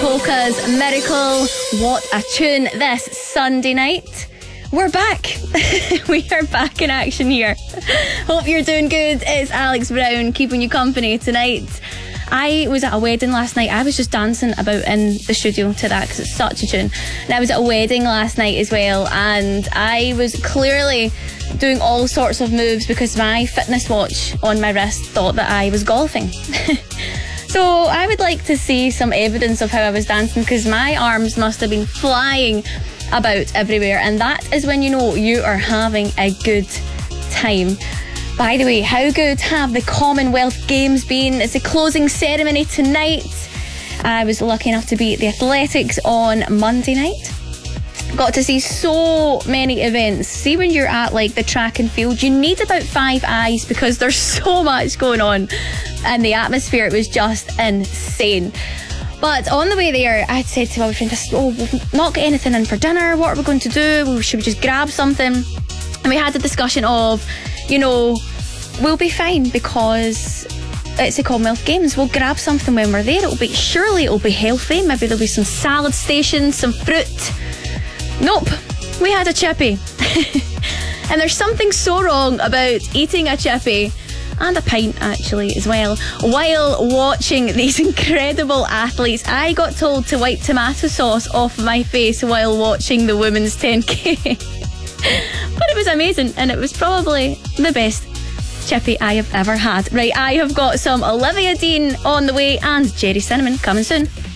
Polka's Miracle. What a tune this Sunday night. We're back. We are back in action here. Hope you're doing good. It's Alex Brown keeping you company tonight. I was at a wedding last night. I was just dancing about in the studio to that because it's such a tune. And I was at a wedding last night as well, and I was clearly doing all sorts of moves because my fitness watch on my wrist thought that I was golfing. So I would like to see some evidence of how I was dancing, because my arms must have been flying about everywhere, and that is when you know you are having a good time. By the way, how good have the Commonwealth Games been? It's the closing ceremony tonight. I was lucky enough to be at the Athletics on Monday night. Got to see so many events. See, when you're at like the track and field, you need about 5 eyes because there's so much going on, and the atmosphere, it was just insane. But on the way there, I said to my boyfriend, we've not got anything in for dinner. What are we going to do? Should we just grab something? And we had the discussion of, we'll be fine because it's the Commonwealth Games. We'll grab something when we're there. Surely it'll be healthy. Maybe there'll be some salad stations, some fruit. Nope, we had a chippy. And there's something so wrong about eating a chippy, and a pint actually as well, while watching these incredible athletes. I got told to wipe tomato sauce off my face while watching the women's 10k. But it was amazing, and it was probably the best chippy I have ever had. Right, I have got some Olivia Dean on the way and Jerry Cinnamon coming soon.